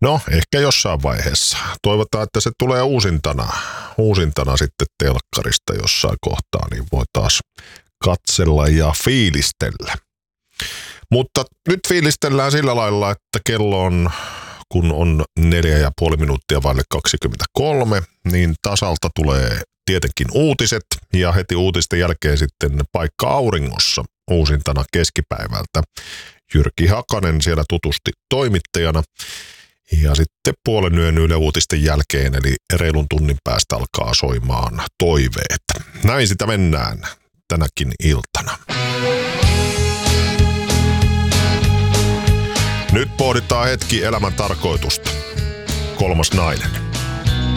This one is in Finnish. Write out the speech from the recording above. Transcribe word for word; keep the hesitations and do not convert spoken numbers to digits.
No, ehkä jossain vaiheessa. Toivotaan, että se tulee uusintana, uusintana sitten telkkarista jossain kohtaa, niin voi taas katsella ja fiilistellä. Mutta nyt fiilistellään sillä lailla, että kello on, kun on neljä ja puoli minuuttia vaille kaksikymmentäkolme, niin tasalta tulee tietenkin uutiset ja heti uutisten jälkeen sitten Paikka auringossa uusintana keskipäivältä. Jyrki Hakanen siellä tutusti toimittajana ja sitten puolen yön Yle Uutisten jälkeen eli reilun tunnin päästä alkaa soimaan toiveet. Näin sitä mennään tänäkin iltana. Nyt pohditaan hetki elämän tarkoitusta. Kolmas nainen.